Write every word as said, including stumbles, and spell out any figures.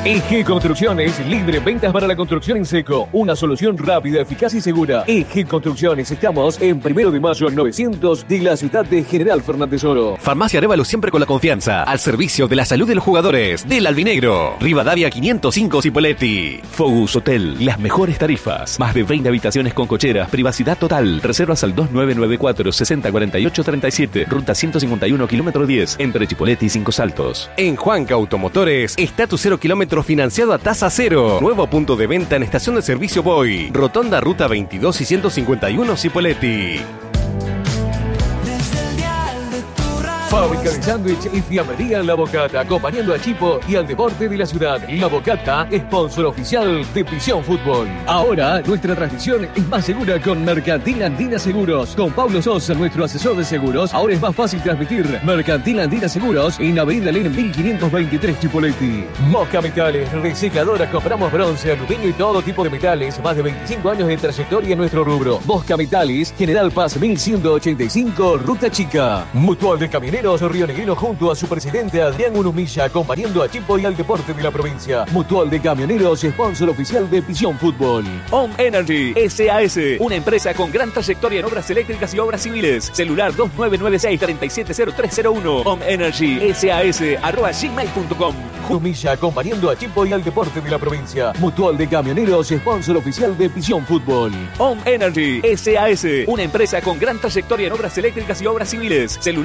E G Construcciones, libre en ventas para la construcción en seco. Una solución rápida, eficaz y segura. E G Construcciones, estamos en Primero de Mayo novecientos de la ciudad de General Fernández Oro. Farmacia Arévalo, siempre con la confianza, al servicio de la salud de los jugadores, del Albinegro. Rivadavia quinientos cinco Cipolletti. Focus Hotel, las mejores tarifas. Más de veinte habitaciones con cocheras, privacidad total. Reservas al dos nueve nueve cuatro, seis cero cuatro ocho tres siete. Ruta ciento cincuenta y uno, kilómetro diez, entre Chipolletti y Cinco Saltos. En Juanca Automotores, estatus cero kilómetros financiado a tasa cero. Nuevo punto de venta en estación de servicio Boy. Rotonda Ruta veintidós y ciento cincuenta y uno Cipolletti. Fábrica de sándwich y fiambrería La Bocata, acompañando a Chipo y al deporte de la ciudad. La Bocata, sponsor oficial de Visión Fútbol. Ahora, nuestra transmisión es más segura con Mercantil Andina Seguros. Con Pablo Sosa, nuestro asesor de seguros, ahora es más fácil transmitir. Mercantil Andina Seguros en Avenida Lenin mil quinientos veintitrés, Chipolletti. Mosca Metales, recicladora, compramos bronce, aluminio y todo tipo de metales. Más de veinticinco años de trayectoria en nuestro rubro. Mosca Metales, General Paz mil ciento ochenta y cinco, Ruta Chica. Mutual de Camioneros Río Negrino junto a su presidente Adrián Unumilla, acompañando a Chipo y al deporte de la provincia. Mutual de Camioneros, sponsor oficial de Visión Fútbol. Home Energy S A S, una empresa con gran trayectoria en obras eléctricas y obras civiles. Celular dos nueve nueve seis, tres siete cero tres cero uno. Home Energy S A S arroba gmail punto com. Unumilla, acompañando a Chipo y al deporte de la provincia. Mutual de Camioneros, sponsor oficial de Visión Fútbol. Home Energy S A S, una empresa con gran trayectoria en obras eléctricas y obras civiles. Celular